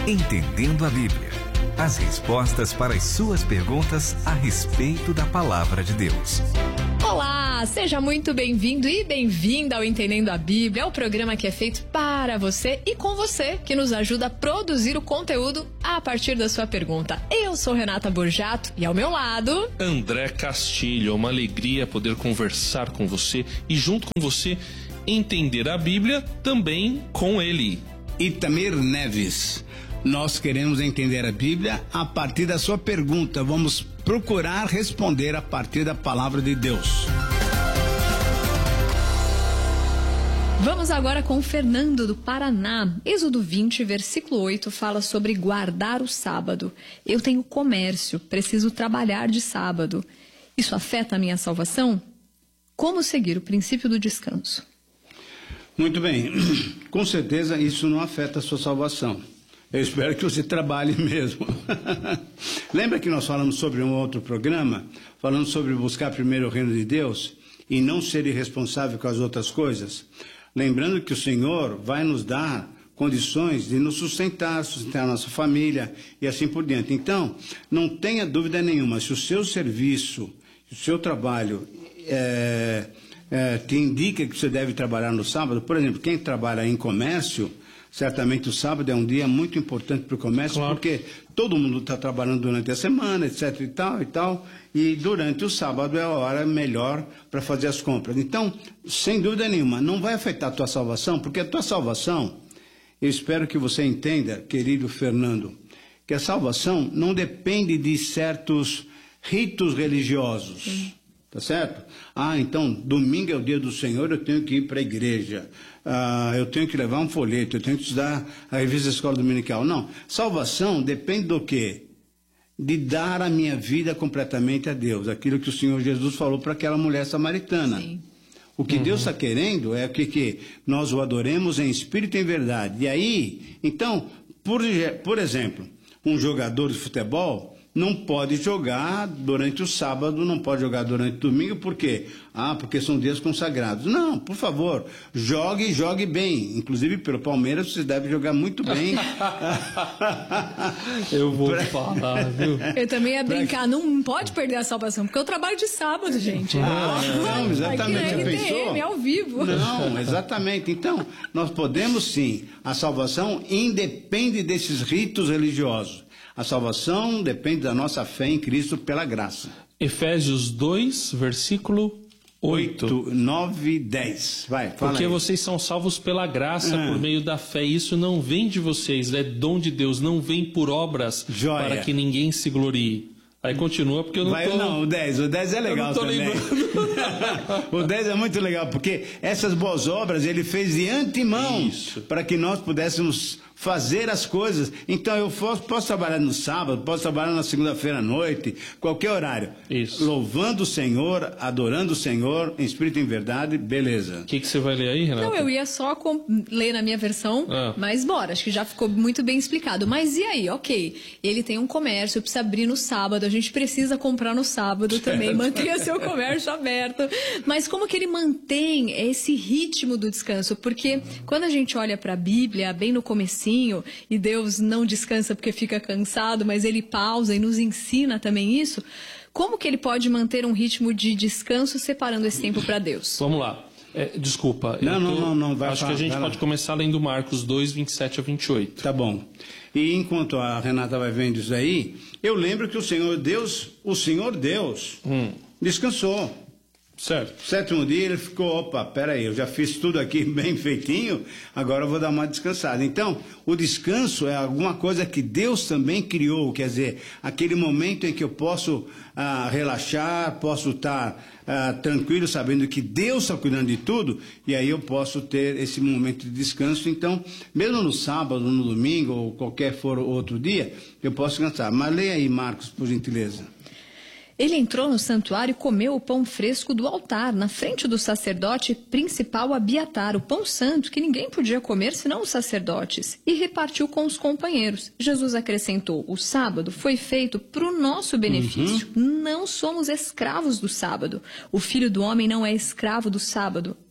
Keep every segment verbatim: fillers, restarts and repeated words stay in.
Entendendo a Bíblia. As respostas para as suas perguntas a respeito da Palavra de Deus. Olá, seja muito bem-vindo e bem-vinda ao Entendendo a Bíblia, é o programa que é feito para você e com você, que nos ajuda a produzir o conteúdo a partir da sua pergunta. Eu sou Renata Borjato e ao meu lado... André Castilho, é uma alegria poder conversar com você e junto com você entender a Bíblia também com ele. Itamir Neves. Nós queremos entender a Bíblia a partir da sua pergunta. Vamos procurar responder a partir da palavra de Deus. Vamos agora com o Fernando do Paraná. Êxodo vinte, versículo oito, fala sobre guardar o sábado. Eu tenho comércio, preciso trabalhar de sábado. Isso afeta a minha salvação? Como seguir o princípio do descanso? Muito bem. Com certeza isso não afeta a sua salvação. Eu espero que você trabalhe mesmo. Lembra que nós falamos sobre um outro programa? Falando sobre buscar primeiro o reino de Deus e não ser irresponsável com as outras coisas? Lembrando que o Senhor vai nos dar condições de nos sustentar, sustentar a nossa família e assim por diante. Então, não tenha dúvida nenhuma, se o seu serviço, o seu trabalho é, é, te indica que você deve trabalhar no sábado, por exemplo, quem trabalha em comércio... Certamente o sábado é um dia muito importante para o comércio, claro. Porque todo mundo está trabalhando durante a semana, etc e tal e tal, e durante o sábado é a hora melhor para fazer as compras. Então, sem dúvida nenhuma, não vai afetar a tua salvação, porque a tua salvação, eu espero que você entenda, querido Fernando, que a salvação não depende de certos ritos religiosos. Sim. Tá certo? Ah, então, domingo é o dia do Senhor, eu tenho que ir para a igreja, ah, eu tenho que levar um folheto, eu tenho que estudar a revista da Escola Dominical. Não, salvação depende do quê? De dar a minha vida completamente a Deus, aquilo que o Senhor Jesus falou para aquela mulher samaritana. Sim. O que uhum. Deus está querendo é que, que nós o adoremos em espírito e em verdade. E aí, então, por, por exemplo, um jogador de futebol... não pode jogar durante o sábado, não pode jogar durante o domingo, por quê? Ah, porque são dias consagrados. Não, por favor, jogue e jogue bem. Inclusive, pelo Palmeiras, você deve jogar muito bem. Eu vou pra... falar, viu? Eu também ia brincar, não pode perder a salvação, porque eu trabalho de sábado, gente. Ah, não, exatamente. Aqui na R T M, ao vivo. Não, exatamente. Então, nós podemos sim, a salvação independe desses ritos religiosos. A salvação depende da nossa fé em Cristo pela graça. Efésios dois, versículo oito. nove e dez. Vai, fala Porque aí. vocês são salvos pela graça, ah. por meio da fé. Isso não vem de vocês, é dom de Deus. Não vem por obras, Joia. Para que ninguém se glorie. Aí continua porque eu não Vai, tô... Não, o dez. O dez é legal também. O dez é muito legal, porque essas boas obras ele fez de antemão para que nós pudéssemos fazer as coisas. Então eu posso, posso trabalhar no sábado, posso trabalhar na segunda-feira à noite, qualquer horário. Isso. Louvando o Senhor, adorando o Senhor, em espírito e em verdade, beleza. O que, que você vai ler aí, Renata? Não, eu ia só com... ler na minha versão, ah. mas bora, acho que já ficou muito bem explicado. Mas e aí, ok, ele tem um comércio, precisa abrir no sábado, a gente precisa comprar no sábado também, mantenha seu comércio aberto. Mas como que ele mantém esse ritmo do descanso? Porque quando a gente olha para a Bíblia, bem no comecinho, e Deus não descansa porque fica cansado, mas ele pausa e nos ensina também isso, como que ele pode manter um ritmo de descanso separando esse tempo para Deus? Vamos lá. É, desculpa. Não, tô, não, não, não. Vai acho falar, que a gente pode lá. Começar lendo Marcos dois, vinte e sete a vinte e oito. Tá bom. E enquanto a Renata vai vendo isso aí, eu lembro que o Senhor Deus, o Senhor Deus, hum. descansou. Certo. Sétimo dia ele ficou, opa, peraí, eu já fiz tudo aqui bem feitinho, agora eu vou dar uma descansada. Então, o descanso é alguma coisa que Deus também criou, quer dizer, aquele momento em que eu posso ah, relaxar, posso estar ah, tranquilo, sabendo que Deus está cuidando de tudo, e aí eu posso ter esse momento de descanso. Então, mesmo no sábado, no domingo, ou qualquer for outro dia, eu posso descansar. Mas leia aí, Marcos, por gentileza. Ele entrou no santuário e comeu o pão fresco do altar, na frente do sacerdote principal Abiatar, o pão santo que ninguém podia comer senão os sacerdotes, e repartiu com os companheiros. Jesus acrescentou: o sábado foi feito para o nosso benefício. Uhum. Não somos escravos do sábado. O Filho do Homem não é escravo do sábado.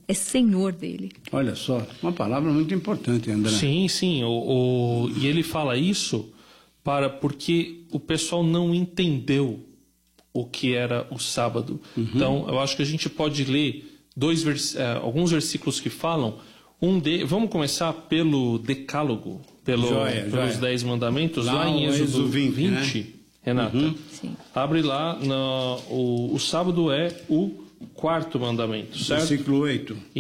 é senhor dele. Olha só, uma palavra muito importante, André. Sim, sim. O, o, e ele fala isso para porque o pessoal não entendeu o que era o sábado. Uhum. Então, eu acho que a gente pode ler dois vers, uh, alguns versículos que falam. Um de, vamos começar pelo Decálogo, pelo, joia, pelos joia. Dez Mandamentos, lá, lá em Êxodo vinte, vinte né? Renata. Uhum. Abre lá, no, o, o sábado é o quarto mandamento, certo? Versículo oito.